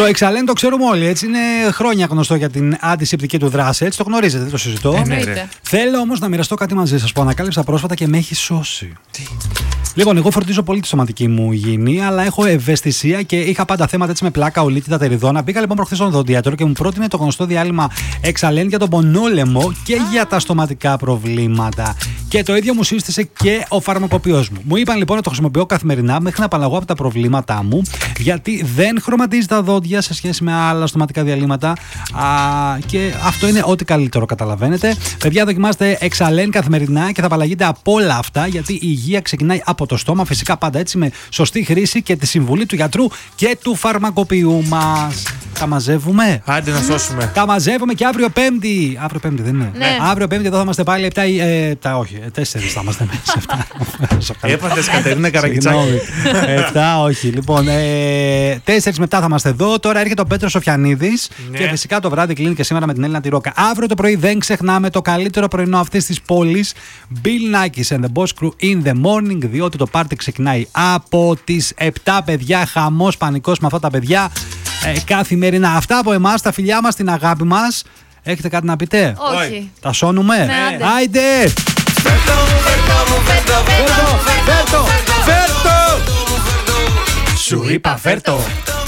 Το εξαλέν το ξέρουμε όλοι, έτσι. Είναι χρόνια γνωστό για την αντισηπτική του δράση. Έτσι το γνωρίζετε, δεν το συζητώ. Θέλω όμως να μοιραστώ κάτι μαζί σας που ανακάλυψα πρόσφατα και με έχει σώσει. Τι? Λοιπόν, εγώ φροντίζω πολύ τη σωματική μου υγιεινή, αλλά έχω ευαισθησία και είχα πάντα θέματα έτσι με πλάκα, ολίτιδα, τεριδόνα. Πήγα λοιπόν προχθές στον οδοντίατρο και μου πρότεινε το γνωστό διάλειμμα εξαλέν για τον πονόλαιμο και για τα στοματικά προβλήματα. Και το ίδιο μου σύστησε και ο φαρμακοποιός μου. Μου είπαν λοιπόν να το χρησιμοποιώ καθημερινά μέχρι να απαλλαγώ από τα προβλήματά μου, γιατί δεν χρωματίζει τα δόντια σε σχέση με άλλα στοματικά διαλύματα. Και αυτό είναι ό,τι καλύτερο, καταλαβαίνετε. Παιδιά, δοκιμάστε εξαλέν καθημερινά και θα απαλλαγείτε από όλα αυτά, γιατί η υγεία ξεκινάει από το στόμα. Φυσικά πάντα έτσι με σωστή χρήση και τη συμβουλή του γιατρού και του φαρμακοποιού μας. Τα μαζεύουμε. Άντε να σώσουμε. Τα μαζεύουμε και αύριο Πέμπτη. Αύριο Πέμπτη δεν είναι? Ναι. Αύριο Πέμπτη εδώ θα είμαστε πάλι 4 θα είμαστε μέσα. Έπαθες Κατερίνα Καρακιτσάκη. 7 όχι. Λοιπόν, 4 με 7 θα είμαστε εδώ. Τώρα έρχεται ο Πέτρος Σοφιανίδης. Και φυσικά το βράδυ κλείνει και σήμερα με την Έλληνα τη Ρόκα. Αύριο το πρωί δεν ξεχνάμε το καλύτερο πρωινό αυτής της πόλης. Bill Nackis and the Boss Crew in the morning. Διότι το πάρτι ξεκινάει από τις 7, παιδιά. Χαμός, πανικός με αυτά τα παιδιά. Καθημερινά. Αυτά από εμάς, τα φιλιά μας, την αγάπη μας. Έχετε κάτι να πείτε? Όχι. Τα σώνουμε? Ναι, άιντε! Φέρτο! Σου είπα φέρτο!